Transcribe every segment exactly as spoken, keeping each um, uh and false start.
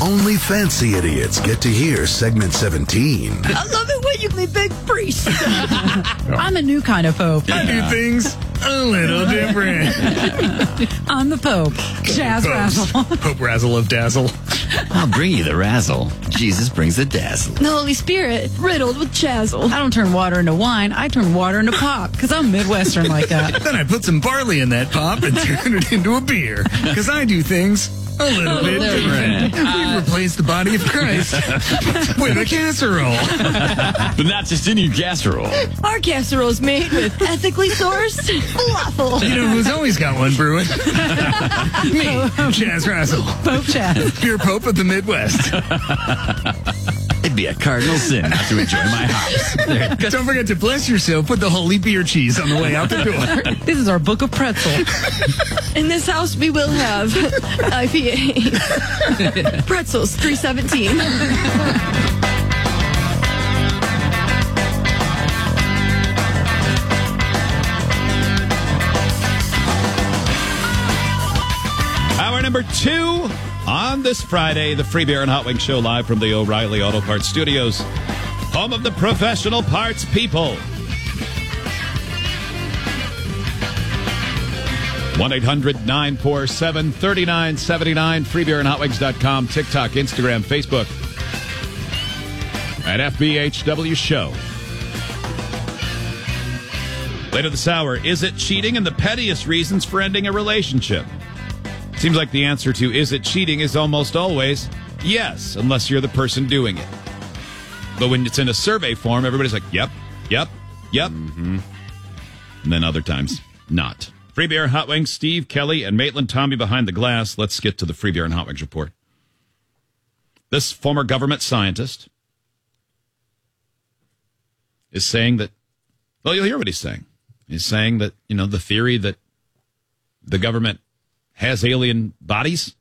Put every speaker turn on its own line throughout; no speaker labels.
Only fancy idiots get to hear segment seventeen.
I love it when you play big priest.
I'm a new kind of pope.
I do things a little different.
I'm the pope. Jazz Razzle.
Pope Razzle of Dazzle.
I'll bring you the razzle. Jesus brings the dazzle.
The Holy Spirit, riddled with chazzle.
I don't turn water into wine. I turn water into pop because I'm Midwestern like that.
Then I put some barley in that pop and turn it into a beer. Because I do things a little bit different. We've replaced the body of Christ with a casserole.
But not just any casserole.
Our casserole is made with ethically sourced falafel.
You know who's always got one brewing? Me, Jazz Razzle.
Pope Jazz.
Pure Pope of the Midwest.
It'd be a cardinal sin not to enjoy my house.
Don't forget to bless yourself with the holy beer cheese on the way out the door.
This is our book of pretzel.
In this house, we will have I P A. Pretzels, three seventeen.
Hour number two on this Friday, the Free Beer and Hot Wings Show live from the O'Reilly Auto Parts Studios, home of the professional parts people. one eight hundred nine four seven three nine seven nine, free beer and hot wings dot com, TikTok, Instagram, Facebook, at F B H W Show. Later this hour, is it cheating and the pettiest reasons for ending a relationship? Seems like the answer to is it cheating is almost always yes, unless you're the person doing it. But when it's in a survey form, everybody's like, yep, yep, yep. Mm-hmm. And then other times, not. Free Beer and Hot Wings, Steve, Kelly, and Maitland Tommy behind the glass. Let's get to the Free Beer and Hot Wings report. This former government scientist is saying that, well, you'll hear what he's saying. He's saying that, you know, the theory that the government has alien bodies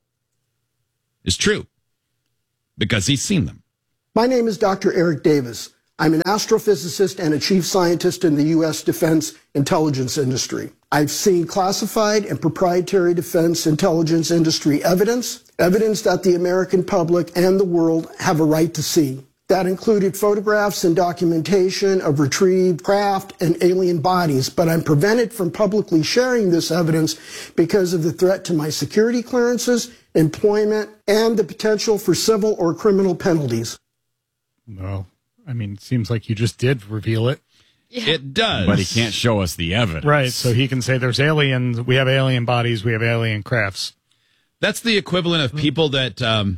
is true because he's seen them.
My name is Doctor Eric Davis. I'm an astrophysicist and a chief scientist in the U S defense intelligence industry. I've seen classified and proprietary defense intelligence industry evidence, evidence that the American public and the world have a right to see. That included photographs and documentation of retrieved craft and alien bodies, but I'm prevented from publicly sharing this evidence because of the threat to my security clearances, employment, and the potential for civil or criminal penalties.
No, I mean, it seems like you just did reveal it.
Yeah. It does.
But he can't show us the evidence.
Right, so he can say there's aliens, we have alien bodies, we have alien crafts.
That's the equivalent of people that um,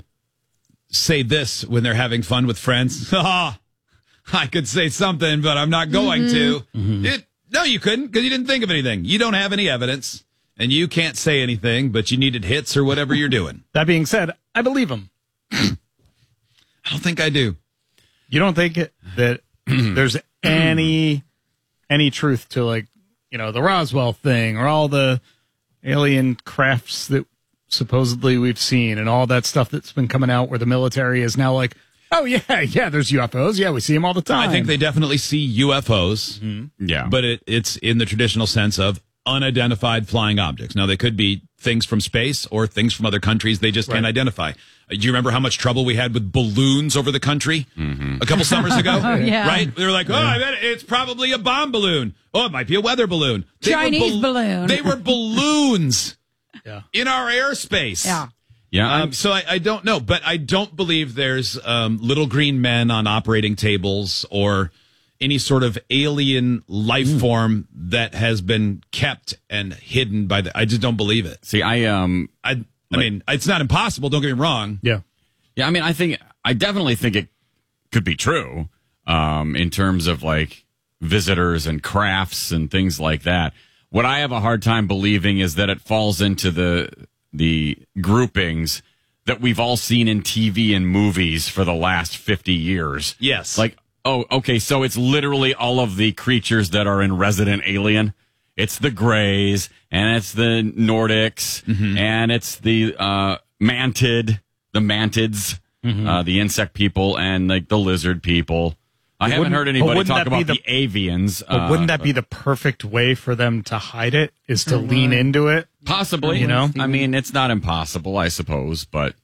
say this when they're having fun with friends. Oh, I could say something, but I'm not going mm-hmm. to. Mm-hmm. It, no, you couldn't because you didn't think of anything. You don't have any evidence, and you can't say anything, but you needed hits or whatever you're doing.
That being said, I believe him.
I don't think I do.
You don't think that there's any any truth to, like, you know, the Roswell thing or all the alien crafts that supposedly we've seen and all that stuff that's been coming out where the military is now like, oh, yeah, yeah, there's U F Os. Yeah, we see them all the time.
I think they definitely see U F Os.
Mm-hmm. Yeah.
But it, it's in the traditional sense of unidentified flying objects. Now, they could be things from space or things from other countries they just right. can't identify. Do you remember how much trouble we had with balloons over the country mm-hmm. a couple summers ago?
oh, yeah.
Right? They were like, oh, I bet it's probably a bomb balloon. Oh, it might be a weather balloon. They
Chinese
bal-
balloon.
They were balloons
yeah.
in our airspace.
Yeah.
Yeah.
Um, so I, I don't know, but I don't believe there's um, little green men on operating tables or any sort of alien life mm. form that has been kept and hidden by the. I just don't believe it.
See, I um,
I. I like, mean, it's not impossible. Don't get me wrong.
Yeah,
yeah. I mean, I think I definitely think it could be true um, in terms of like visitors and crafts and things like that. What I have a hard time believing is that it falls into the the groupings that we've all seen in T V and movies for the last fifty years.
Yes,
like oh, okay, so it's literally all of the creatures that are in Resident Alien. It's the Greys, and it's the Nordics, mm-hmm. and it's the uh, mantid, the mantids, mm-hmm. uh, the insect people, and like the lizard people. I haven't heard anybody talk about the, the avians.
But
uh,
wouldn't that be the perfect way for them to hide it, is to mm-hmm. lean into it?
Possibly.
You know?
I mean, it's not impossible, I suppose, but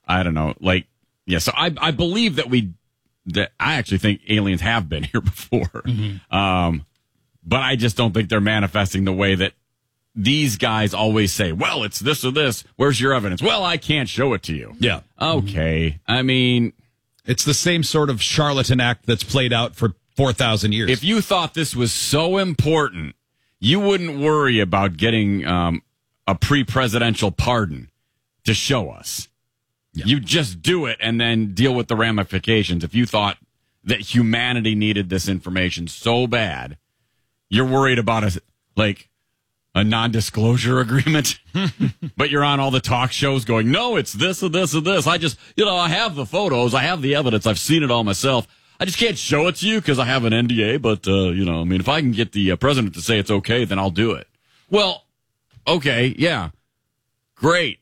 I don't know. Like, yeah, so I, I believe that we, that I actually think aliens have been here before. Mm-hmm. Um, but I just don't think they're manifesting the way that these guys always say, well, it's this or this. Where's your evidence? Well, I can't show it to you.
Yeah.
Okay. I mean,
it's the same sort of charlatan act that's played out for four thousand years.
If you thought this was so important, you wouldn't worry about getting um, a pre-presidential pardon to show us. Yeah. You just do it and then deal with the ramifications. If you thought that humanity needed this information so bad, you're worried about a, like, a non-disclosure agreement, but you're on all the talk shows going, no, it's this or this or this. I just, you know, I have the photos. I have the evidence. I've seen it all myself. I just can't show it to you because I have an N D A, but, uh, you know, I mean, if I can get the uh, president to say it's okay, then I'll do it. Well, okay, yeah, great.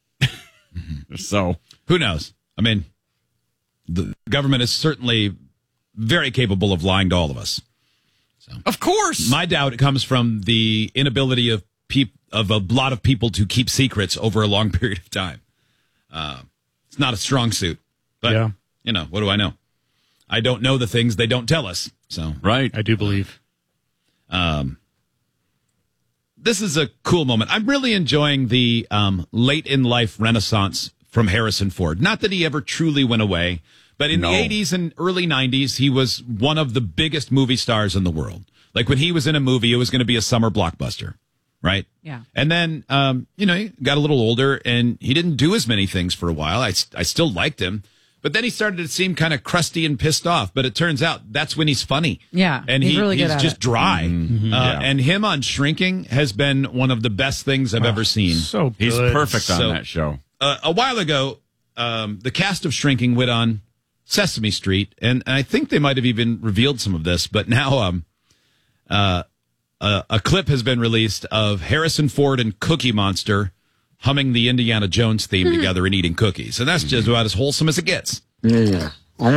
So,
who knows? I mean, the government is certainly very capable of lying to all of us. So,
of course.
My doubt comes from the inability of peop- of a lot of people to keep secrets over a long period of time. Uh, it's not a strong suit, but,
yeah.
you know, what do I know? I don't know the things they don't tell us. So,
right.
I do believe.
Um, this is a cool moment. I'm really enjoying the um, late in life renaissance from Harrison Ford. Not that he ever truly went away, but in
no.
the eighties and early nineties, he was one of the biggest movie stars in the world. Like when he was in a movie, it was going to be a summer blockbuster, right?
Yeah.
And then, um, you know, he got a little older and he didn't do as many things for a while. I, I still liked him. But then he started to seem kind of crusty and pissed off. But it turns out that's when he's funny.
Yeah,
and
he's
he,
really good
he's
at
just
it.
dry.
Mm-hmm.
Uh,
Yeah.
And him on Shrinking has been one of the best things I've
Oh,
ever seen.
So good.
He's perfect on
So-
that show.
Uh, a while ago, um, the cast of Shrinking went on Sesame Street, and, and I think they might have even revealed some of this. But now, um, uh, uh, a clip has been released of Harrison Ford and Cookie Monster humming the Indiana Jones theme together and eating cookies, and that's just about as wholesome as it gets.
Yeah.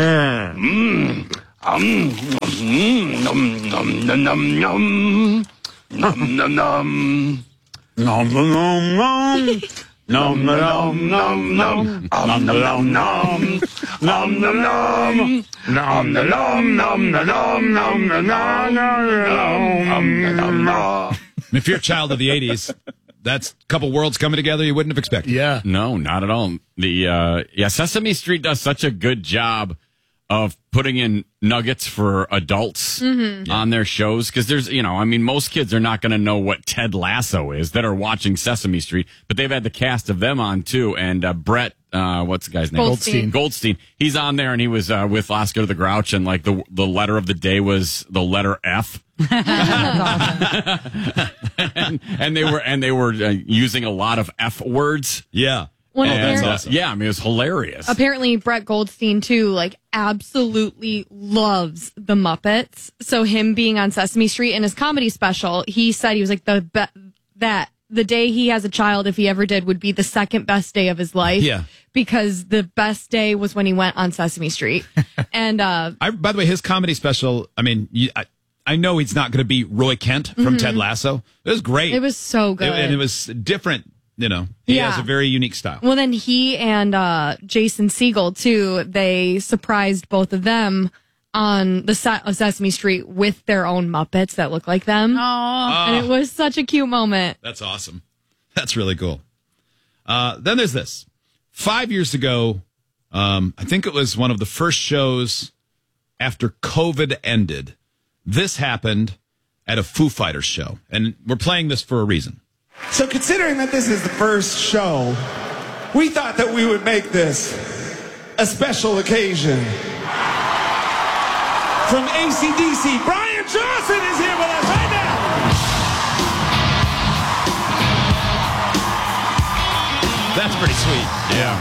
Mm. Um, mm, nom, nom, nom, nom, nom. Nom, nom, nom. Nom, nom, nom. Nom, nom, nom, nom, nom. Om, nom, nom, nom. Nom, nom, nom. Nom, nom, nom, nom, nom, nom, nom, nom, nom, nom, nom, nom.
If you're a child of the eighties, that's a couple worlds coming together you wouldn't have expected.
Yeah.
No, not at all. The uh, yeah, Sesame Street does such a good job of putting in nuggets for adults
Mm-hmm.
on their shows because there's, you know, I mean, most kids are not going to know what Ted Lasso is that are watching Sesame Street, but they've had the cast of them on too. And uh, Brett, uh, what's the guy's name?
Goldstein.
Goldstein. He's on there, and he was uh, with Oscar the Grouch, and like the the letter of the day was the letter F. and, and they were and they were uh, using a lot of F words.
Yeah.
Well,
And,
apparently,
uh, yeah, I mean, it was hilarious.
apparently Brett Goldstein too, like absolutely loves the Muppets. So him being on Sesame Street in his comedy special, he said he was like the be- that the day he has a child, if he ever did, would be the second best day of his life.
Yeah.
Because the best day was when he went on Sesame Street. and uh,
I, by the way, his comedy special, I mean, you, I, I know he's not going to be Roy Kent from
Mm-hmm.
Ted Lasso. It was great.
it was so good.
It- and it was different, you know. He
Yeah.
has a very unique style.
Well, then he and uh, Jason Segel, too, they surprised both of them on the set of Sesame Street with their own Muppets that look like them.
Oh,
And it was such a cute moment.
That's awesome. That's really cool. Uh, then there's this. Five years ago, um, I think it was one of the first shows after COVID ended. This happened at a Foo Fighters show. And we're playing this for a reason.
So considering that this is the first show, we thought that we would make this a special occasion. From A C D C, Brian Johnson is here with us right now.
That's pretty sweet.
Yeah.